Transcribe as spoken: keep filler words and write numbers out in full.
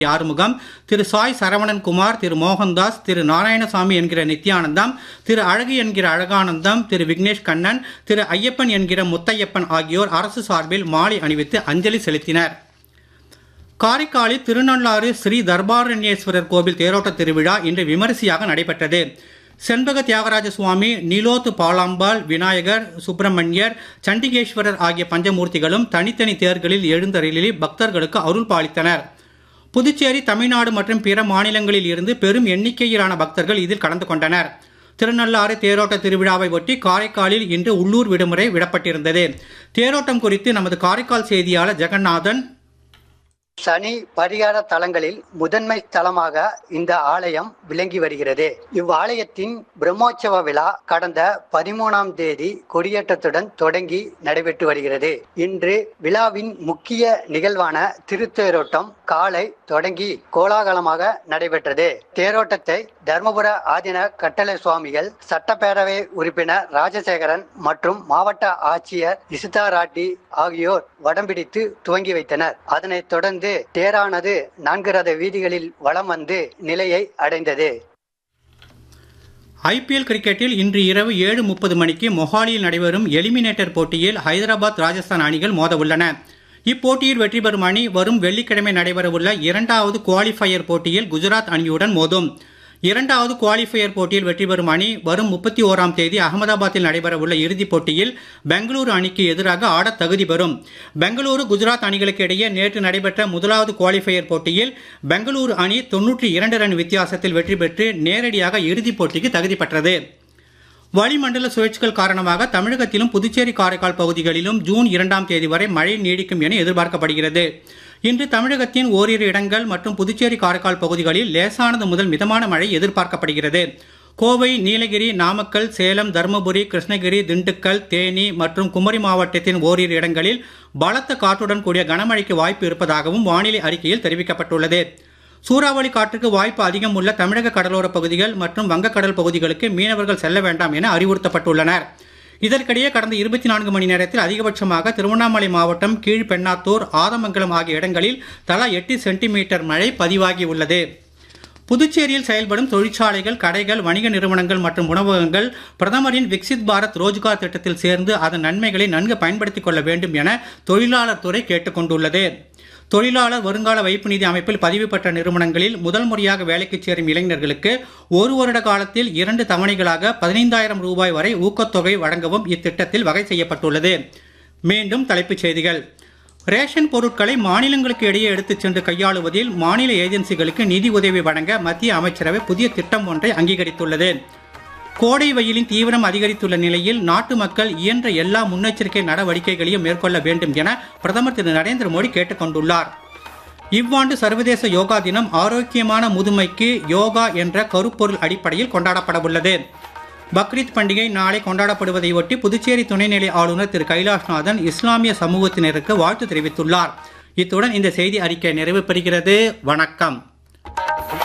ஆறுமுகம், திரு சாய் சரவணன் குமார், திரு மோகன்தாஸ், திரு நாராயணசாமி என்கிற நித்யானந்தம், திரு அழகு என்கிற அழகானந்தம், திரு விக்னேஷ் கண்ணன், திரு ஐயப்பன் என்கிற முத்தையப்பன் ஆகியோர் அரசு சார்பில் மாலை அணிவித்து அஞ்சலி செலுத்தினர். காரைக்காலில் திருநள்ளாறு ஸ்ரீ தர்பாரண்யேஸ்வரர் கோவில் தேரோட்ட திருவிழா இன்று விமரிசையாக நடைபெற்றது. செண்பக தியாகராஜ சுவாமி, நீலோத்து பாலாம்பாள், விநாயகர், சுப்பிரமணியர், சண்டிகேஸ்வரர் ஆகிய பஞ்சமூர்த்திகளும் தனித்தனி தேர்களில் எழுந்தருளி பக்தர்களுக்கு அருள் பாலித்தனர். புதுச்சேரி, தமிழ்நாடு மற்றும் பிற மாநிலங்களில் இருந்து பெரும் எண்ணிக்கையிலான பக்தர்கள் இதில் கலந்து கொண்டனர். திருநள்ளாறு தேரோட்ட திருவிழாவை ஒட்டி காரைக்காலில் இன்று உள்ளூர் விடுமுறை விடப்பட்டிருந்தது. தேரோட்டம் குறித்து நமது காரைக்கால் செய்தியாளர் ஜெகநாதன். சனி பரிகார தலங்களில் முதன்மை தலமாக இந்த ஆலயம் விளங்கி வருகிறது. இவ்வாலயத்தின் பிரம்மோற்சவ விழா கடந்த பதிமூணாம் தேதி கொடியேற்றத்துடன் தொடங்கி நடைபெற்று வருகிறது. இன்று விழாவின் முக்கிய நிகழ்வான திருத்தேரோட்டம் காலை தொடங்கி கோலாகலமாக நடைபெற்றது. தேரோட்டத்தை தர்மபுர ஆதீன கட்டளை சுவாமிகள், சட்டப்பேரவை உறுப்பினர் ராஜசேகரன் மற்றும் மாவட்ட ஆட்சியர் இசுதா ராட்டி ஆகியோர் வடம்பிடித்து துவங்கி வைத்தனர். அதனைத் தொடர்ந்து தேரானது நான்கு ரத வீதிகளில் வலம் வந்து நிலையை அடைந்தது. ஐபிஎல் கிரிக்கெட்டில் இன்று இரவு ஏழு முப்பது மணிக்கு மொஹாலியில் நடைபெறும் எலிமினேட்டர் போட்டியில் ஹைதராபாத், ராஜஸ்தான் அணிகள் மோத உள்ளன. இப்போட்டியில் வெற்றி பெறும் அணி வரும் வெள்ளிக்கிழமை நடைபெறவுள்ள இரண்டாவது குவாலிஃபயர் போட்டியில் குஜராத் அணியுடன் மோதும். இரண்டாவது குவாலிஃபயர் போட்டியில் வெற்றி பெறும் அணி வரும் முப்பத்தி ஓராம் தேதி அகமதாபாத்தில் நடைபெறவுள்ள இறுதிப் போட்டியில் பெங்களூரு அணிக்கு எதிராக ஆட தகுதி பெறும். பெங்களூரு, குஜராத் அணிகளுக்கு இடையே நேற்று நடைபெற்ற முதலாவது குவாலிஃபயர் போட்டியில் பெங்களூரு அணி தொன்னூற்றி இரண்டு ரன் வித்தியாசத்தில் வெற்றி பெற்று நேரடியாக இறுதிப் போட்டிக்கு தகுதி பெற்றது. வளிமண்டல சுழற்சிகள் காரணமாக தமிழகத்திலும் புதுச்சேரி, காரைக்கால் பகுதிகளிலும் ஜூன் இரண்டாம் தேதி வரை மழை நீடிக்கும் என எதிர்பார்க்கப்படுகிறது. இன்று தமிழகத்தின் ஓரிரு இடங்கள் மற்றும் புதுச்சேரி, காரைக்கால் பகுதிகளில் லேசானது முதல் மிதமான மழை எதிர்பார்க்கப்படுகிறது. கோவை, நீலகிரி, நாமக்கல், சேலம், தருமபுரி, கிருஷ்ணகிரி, திண்டுக்கல், தேனி மற்றும் குமரி மாவட்டத்தின் ஓரிரு இடங்களில் பலத்த காற்றுடன் கூடிய கனமழைக்கு வாய்ப்பு இருப்பதாகவும் வானிலை அறிக்கையில் தெரிவிக்கப்பட்டுள்ளது. சூறாவளி காற்றுக்கு வாய்ப்பு அதிகம் உள்ள தமிழக கடலோர பகுதிகள் மற்றும் வங்கக்கடல் பகுதிகளுக்கு மீனவர்கள் செல்ல வேண்டாம் என அறிவுறுத்தப்பட்டுள்ளனர். இதற்கிடையே கடந்த இருபத்தி நான்கு மணி நேரத்தில் அதிகபட்சமாக திருவண்ணாமலை மாவட்டம் கீழ்பெண்ணாத்தூர், ஆதமங்கலம் ஆகிய இடங்களில் தலா எட்டு சென்டிமீட்டர் மழை பதிவாகியுள்ளது. புதுச்சேரியில் செயல்படும் தொழிற்சாலைகள், கடைகள், வணிக நிறுவனங்கள் மற்றும் உணவகங்கள் பிரதமரின் விக்சித் பாரத் ரோஜ்கார் திட்டத்தில் சேர்ந்து அதன் நன்மைகளை நன்கு பயன்படுத்திக் கொள்ள வேண்டும் என தொழிலாளர் துறை கேட்டுக் கொண்டுள்ளது. தொழிலாளர் வருங்கால வைப்பு நிதி அமைப்பில் பதிவு பெற்ற நிறுவனங்களில் முதல் முறையாக வேலைக்கு சேரும் இளைஞர்களுக்கு ஒரு வருட காலத்தில் இரண்டு தவணைகளாக பதினைந்தாயிரம் ரூபாய் வரை ஊக்கத்தொகை வழங்கவும் இத்திட்டத்தில் வகை செய்யப்பட்டுள்ளது. மீண்டும் தலைப்புச் செய்திகள். ரேஷன் பொருட்களை மாநிலங்களுக்கு இடையே எடுத்துச் சென்று கையாளுவதில் மாநில ஏஜென்சிகளுக்கு நிதி உதவி வழங்க மத்திய அமைச்சரவை புதிய திட்டம் ஒன்றை அங்கீகரித்துள்ளது. கோடை வெயிலின் தீவிரம் அதிகரித்துள்ள நிலையில் நாட்டு மக்கள் இயன்ற எல்லா முன்னெச்சரிக்கை நடவடிக்கைகளையும் மேற்கொள்ள வேண்டும் என பிரதமர் திரு நரேந்திர மோடி கேட்டுக் கொண்டுள்ளார். இவ்வாண்டு சர்வதேச யோகா தினம் ஆரோக்கியமான முதுமைக்கு யோகா என்ற கருப்பொருள் அடிப்படையில் கொண்டாடப்பட உள்ளது. பக்ரீத் பண்டிகை நாளை கொண்டாடப்படுவதை ஒட்டி புதுச்சேரி துணைநிலை ஆளுநர் திரு கைலாஷ்நாதன் இஸ்லாமிய சமூகத்தினருக்கு வாழ்த்து தெரிவித்துள்ளார். இத்துடன் இந்த செய்தி அறிக்கை நிறைவு பெறுகிறது. வணக்கம்.